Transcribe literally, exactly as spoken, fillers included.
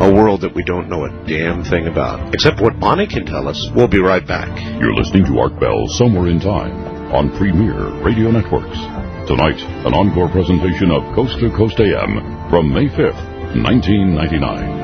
A world that we don't know a damn thing about, except what Bonnie can tell us. We'll be right back. You're listening to Art Bell Somewhere in Time on Premier Radio Networks. Tonight, an encore presentation of Coast to Coast A M from May fifth, nineteen ninety-nine.